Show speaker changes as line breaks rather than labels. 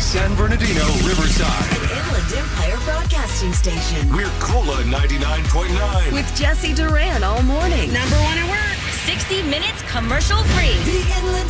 San Bernardino, Riverside.
An Inland Empire Broadcasting Station.
We're Cola 99.9.
With Jesse Duran all morning.
Number one at work.
60 minutes commercial free.
The Inland